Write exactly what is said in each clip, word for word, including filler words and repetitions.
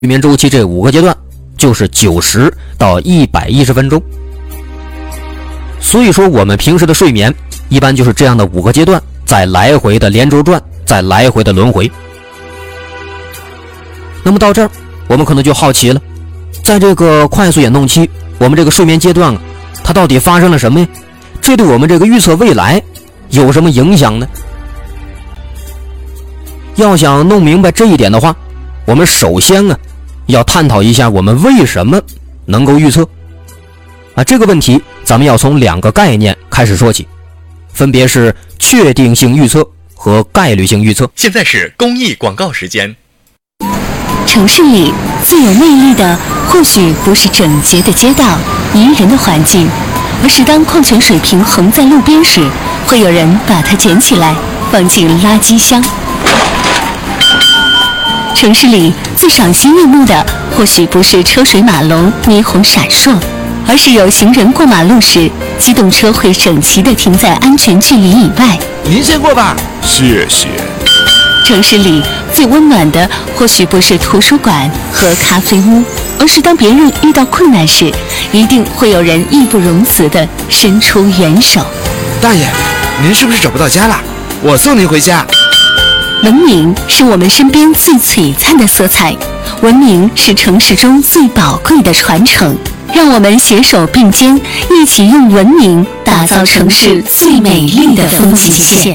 眠周期这五个阶段就是九十到一百一十分钟。所以说我们平时的睡眠一般就是这样的五个阶段，在来回的连轴转，在来回的轮回。那么到这儿我们可能就好奇了，在这个快速眼动期，我们这个睡眠阶段啊，它到底发生了什么呀？这对我们这个预测未来有什么影响呢？要想弄明白这一点的话，我们首先啊要探讨一下我们为什么能够预测啊这个问题，咱们要从两个概念开始说起，分别是确定性预测和概率性预测。 现在是公益广告时间。 城市里最有魅力的或许不是整洁的街道、宜人的环境，而是当矿泉水瓶横在路边时，会有人把它捡起来放进垃圾箱。城市里最赏心悦目的或许不是车水马龙、霓虹闪烁，而是有行人过马路时，机动车会整齐地停在安全距离以外。 您先过吧，谢谢。 城市里最温暖的或许不是图书馆和咖啡屋，而是当别人遇到困难时，一定会有人义不容辞地伸出援手。 大爷，您是不是找不到家了？我送您回家。 文明是我们身边最璀璨的色彩，文明是城市中最宝贵的传承。让我们携手并肩，一起用文明打造城市最美丽的风景线。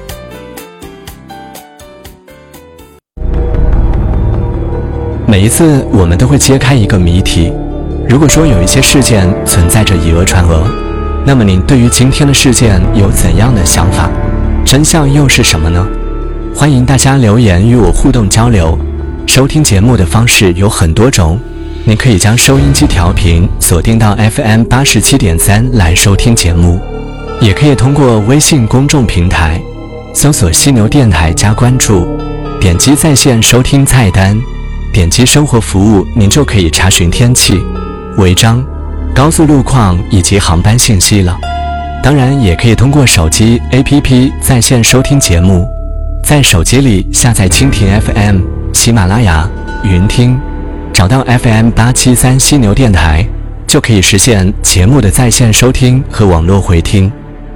每一次我们都会揭开一个谜题，如果说有一些事件存在着以讹传讹，那么您对于今天的事件有怎样的想法？真相又是什么呢？欢迎大家留言与我互动交流。收听节目的方式有很多种，您可以将收音机调频锁定到 F M 八十七点三 来收听节目，也可以通过微信公众平台搜索犀牛电台加关注，点击在线收听菜单，点击生活服务，您就可以查询天气、违章、高速路况以及航班信息了。当然也可以通过手机 A P P 在线收听节目，在手机里下载蜻蜓 F M、 喜马拉雅、云听，找到 F M 八七三犀牛电台，就可以实现节目的在线收听和网络回听。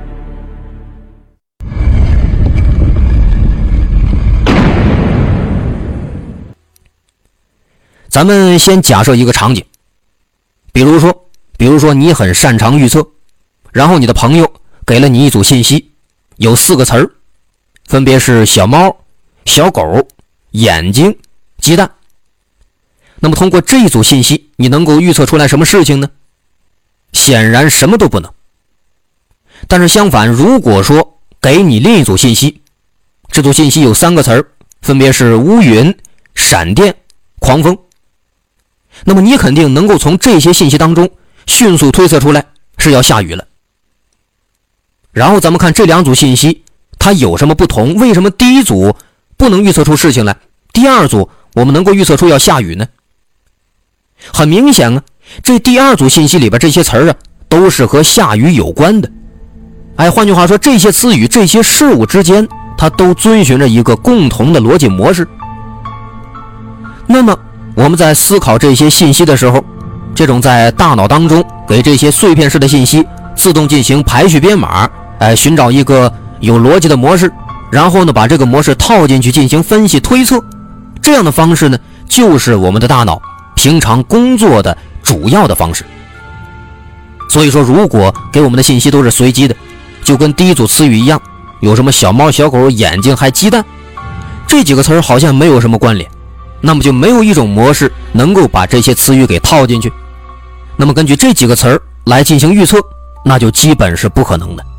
咱们先假设一个场景，比如说比如说你很擅长预测，然后你的朋友给了你一组信息，有四个词儿，分别是小猫、小狗、眼睛、鸡蛋。那么通过这一组信息，你能够预测出来什么事情呢？显然什么都不能。但是相反，如果说给你另一组信息，这组信息有三个词儿，分别是乌云、闪电、狂风，那么你肯定能够从这些信息当中迅速推测出来是要下雨了。然后咱们看这两组信息它有什么不同，为什么第一组不能预测出事情来，第二组我们能够预测出要下雨呢？很明显啊，这第二组信息里边这些词儿啊都是和下雨有关的。哎，换句话说，这些词语这些事物之间它都遵循着一个共同的逻辑模式。那么我们在思考这些信息的时候，这种在大脑当中给这些碎片式的信息自动进行排序编码，哎，寻找一个有逻辑的模式，然后呢把这个模式套进去进行分析推测，这样的方式呢就是我们的大脑平常工作的主要的方式。所以说如果给我们的信息都是随机的，就跟第一组词语一样，有什么小猫、小狗、眼睛还鸡蛋，这几个词儿好像没有什么关联，那么就没有一种模式能够把这些词语给套进去，那么根据这几个词儿来进行预测，那就基本是不可能的。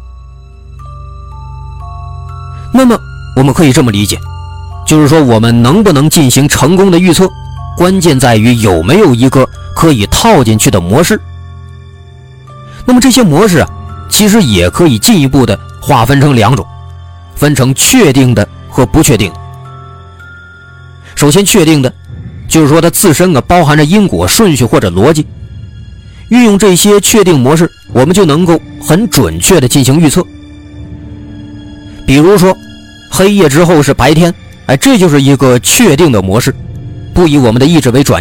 那么我们可以这么理解，就是说我们能不能进行成功的预测，关键在于有没有一个可以套进去的模式。那么这些模式啊，其实也可以进一步的划分成两种，分成确定的和不确定的。首先确定的就是说它自身啊包含着因果顺序或者逻辑，运用这些确定模式，我们就能够很准确的进行预测。比如说黑夜之后是白天，哎，这就是一个确定的模式。 不以我们的意志为转